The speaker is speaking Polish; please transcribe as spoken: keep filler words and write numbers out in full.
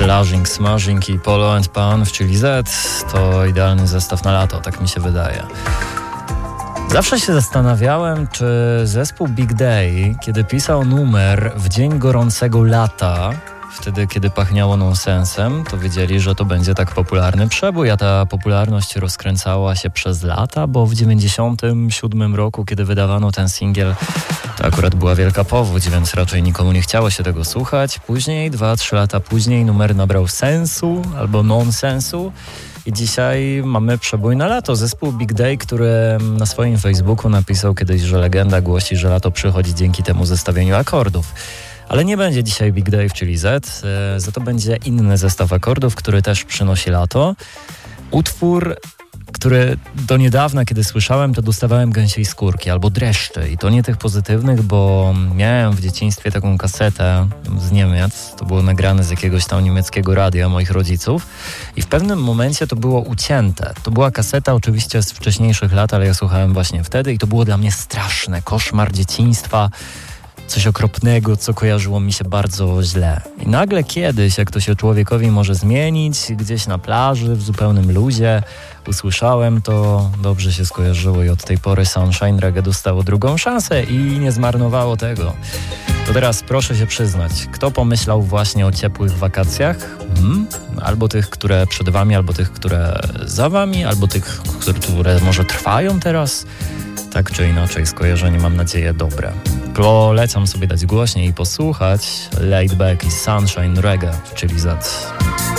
Blushing, Smashing i Polo and Pan w Chili Z to idealny zestaw na lato, tak mi się wydaje. Zawsze się zastanawiałem, czy zespół Big Day, kiedy pisał numer w dzień gorącego lata, wtedy kiedy pachniało nonsensem, to wiedzieli, że to będzie tak popularny przebój, a ta popularność rozkręcała się przez lata, bo w dziewięćdziesiątym siódmym roku, kiedy wydawano ten singiel, to akurat była wielka powódź, więc raczej nikomu nie chciało się tego słuchać. Później, dwa, trzy lata później numer nabrał sensu albo nonsensu. I dzisiaj mamy przebój na lato. Zespół Big Day, który na swoim Facebooku napisał kiedyś, że legenda głosi, że lato przychodzi dzięki temu zestawieniu akordów. Ale nie będzie dzisiaj Big Day w Chili Z, za to będzie inny zestaw akordów, który też przynosi lato. Utwór, który do niedawna, kiedy słyszałem, to dostawałem gęsiej skórki albo dreszcze. I to nie tych pozytywnych, bo miałem w dzieciństwie taką kasetę z Niemiec. To było nagrane z jakiegoś tam niemieckiego radia moich rodziców. I w pewnym momencie to było ucięte. To była kaseta oczywiście z wcześniejszych lat, ale ja słuchałem właśnie wtedy i to było dla mnie straszne. Koszmar dzieciństwa. Coś okropnego, co kojarzyło mi się bardzo źle. I nagle kiedyś, jak to się człowiekowi może zmienić, gdzieś na plaży, w zupełnym luzie, usłyszałem to, dobrze się skojarzyło i od tej pory Sunshine Reggae dostało drugą szansę i nie zmarnowało tego. To teraz proszę się przyznać, kto pomyślał właśnie o ciepłych wakacjach? Hmm? Albo tych, które przed wami, albo tych, które za wami, albo tych, które może trwają teraz? Tak czy inaczej, skojarzenie mam nadzieję dobre. Polecam sobie dać głośniej i posłuchać Laid Back i Sunshine Reggae w Chili Z.